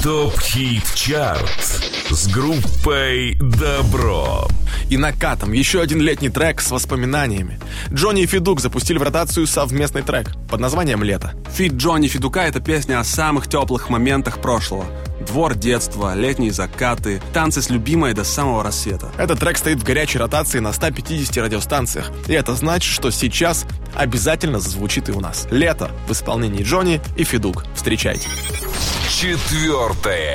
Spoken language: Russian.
ТОП-хит-чарт с группой «Добро». И накатом еще один летний трек с воспоминаниями. Джонни и Федук запустили в ротацию совместный трек под названием «Лето». Фит Джонни Федука — это песня о самых теплых моментах прошлого. Двор детства, летние закаты, танцы с любимой до самого рассвета. Этот трек стоит в горячей ротации на 150 радиостанциях. И это значит, что сейчас обязательно зазвучит и у нас. «Лето» в исполнении Джонни и Федук. Встречайте. 4